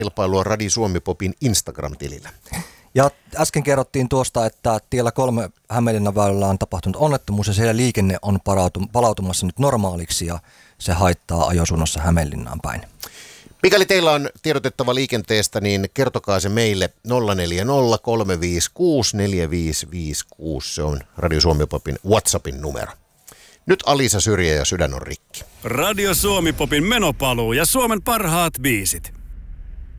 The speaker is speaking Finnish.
kilpailua Radio Suomi Popin Instagram-tilillä. Ja äsken kerrottiin tuosta, että tiellä 3 Hämeenlinnan väylällä on tapahtunut onnettomuus ja siellä liikenne on palautumassa nyt normaaliksi ja se haittaa ajosuunnassa Hämeenlinnaan päin. Mikäli teillä on tiedotettava liikenteestä, niin kertokaa se meille 040 356 4556. Se on Radio Suomi Popin WhatsAppin numero. Nyt Alisa Syrjä ja Sydän on rikki. Radio Suomi Popin menopaluu ja Suomen parhaat biisit.